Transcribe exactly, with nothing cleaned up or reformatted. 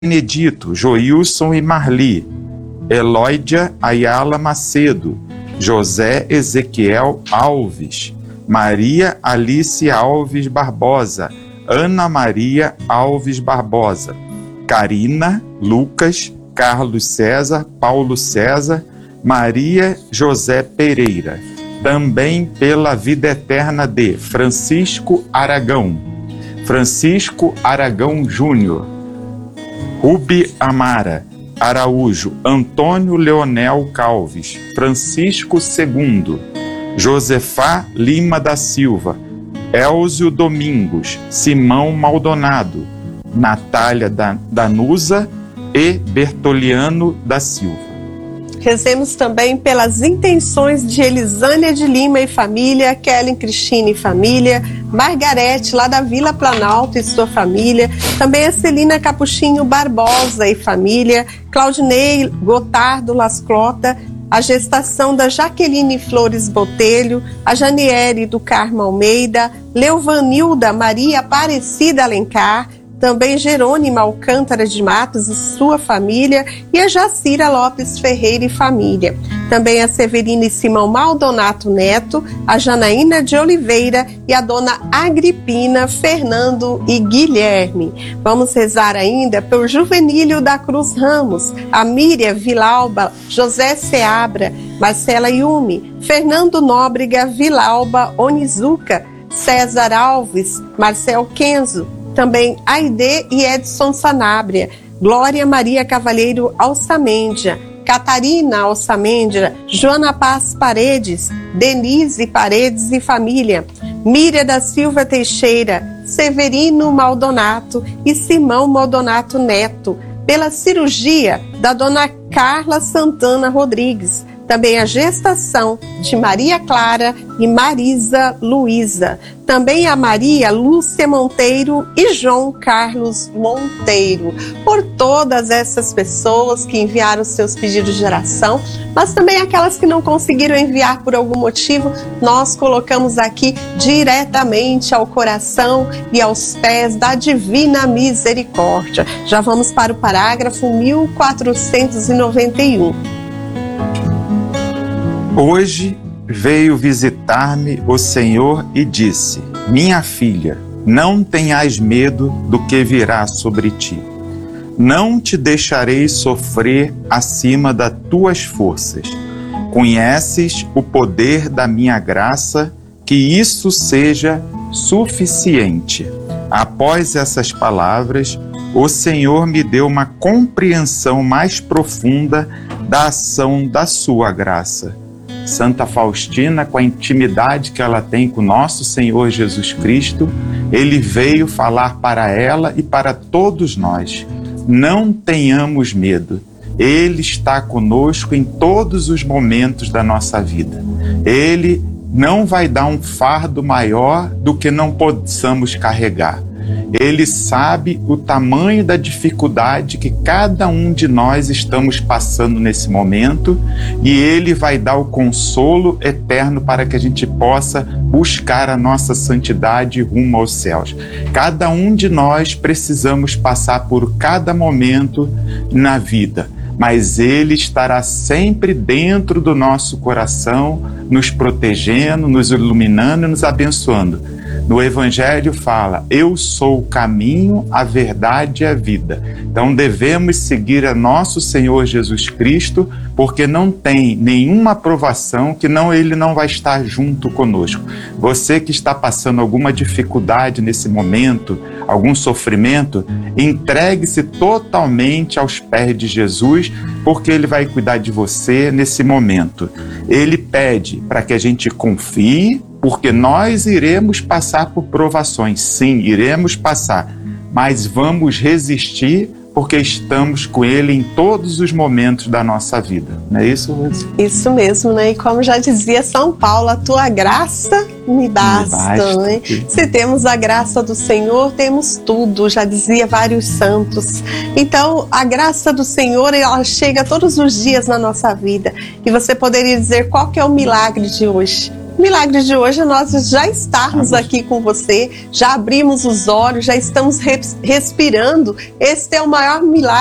Benedito, Joilson e Marli, Elóidia Ayala Macedo, José Ezequiel Alves, Maria Alice Alves Barbosa, Ana Maria Alves Barbosa, Karina, Lucas, Carlos César, Paulo César, Maria José Pereira. Também pela vida eterna de Francisco Aragão, Francisco Aragão Júnior, Rubi Amara Araújo, Antônio Leonel Calves, Francisco Segundo, Josefá Lima da Silva, Elzio Domingos, Simão Maldonado, Natália Danusa e Bertoliano da Silva. Rezemos também pelas intenções de Elisânia de Lima e família, Kellen Cristina e família, Margarete lá da Vila Planalto e sua família, também a Celina Capuchinho Barbosa e família, Claudinei Gotardo Lasclota, a gestação da Jaqueline Flores Botelho, a Janiere do Carmo Almeida, Leovanilda Maria Aparecida Alencar, também Jerônima Alcântara de Matos e sua família, e a Jacira Lopes Ferreira e família. Também a Severina e Simão Maldonato Neto, a Janaína de Oliveira e a dona Agripina, Fernando e Guilherme. Vamos rezar ainda pelo Juvenílio da Cruz Ramos, a Míria Vilalba, José Seabra, Marcela Yumi, Fernando Nóbrega Vilalba Onizuka, César Alves, Marcel Kenzo, também Aide e Edson Sanabria, Glória Maria Cavalheiro Alçamendia, Catarina Alçamendia, Joana Paz Paredes, Denise Paredes e família, Míria da Silva Teixeira, Severino Maldonato e Simão Maldonato Neto, pela cirurgia da dona Carla Santana Rodrigues, também a gestação de Maria Clara e Marisa Luísa, também a Maria Lúcia Monteiro e João Carlos Monteiro, por todas essas pessoas que enviaram seus pedidos de oração, mas também aquelas que não conseguiram enviar por algum motivo, nós colocamos aqui diretamente ao coração e aos pés da Divina Misericórdia. Já vamos para o parágrafo mil quatrocentos e noventa e um. Hoje veio visitar-me o Senhor e disse: minha filha, não tenhas medo do que virá sobre ti. Não te deixarei sofrer acima das tuas forças. Conheces o poder da minha graça, que isso seja suficiente. Após essas palavras, o Senhor me deu uma compreensão mais profunda da ação da sua graça. Santa Faustina, com a intimidade que ela tem com nosso Senhor Jesus Cristo, ele veio falar para ela e para todos nós: não tenhamos medo. Ele está conosco em todos os momentos da nossa vida. Ele não vai dar um fardo maior do que não possamos carregar. Ele sabe o tamanho da dificuldade que cada um de nós estamos passando nesse momento, e Ele vai dar o consolo eterno para que a gente possa buscar a nossa santidade rumo aos céus. Cada um de nós precisamos passar por cada momento na vida, mas Ele estará sempre dentro do nosso coração, nos protegendo, nos iluminando e nos abençoando. No Evangelho fala: eu sou o caminho, a verdade e a vida. Então devemos seguir a nosso Senhor Jesus Cristo, porque não tem nenhuma provação que não Ele não vai estar junto conosco. Você que está passando alguma dificuldade nesse momento, algum sofrimento, entregue-se totalmente aos pés de Jesus, porque Ele vai cuidar de você nesse momento. Ele pede para que a gente confie, porque nós iremos passar por provações, sim, iremos passar, mas vamos resistir, porque estamos com Ele em todos os momentos da nossa vida. Não é isso, Rose? Isso mesmo, né? E como já dizia São Paulo, a tua graça me basta, me basta, né? Se temos a graça do Senhor, temos tudo, já dizia vários santos. Então, a graça do Senhor, ela chega todos os dias na nossa vida. E você poderia dizer qual que é o milagre de hoje? O milagre de hoje é nós já estarmos aqui com você, já abrimos os olhos, já estamos respirando. Esse é o maior milagre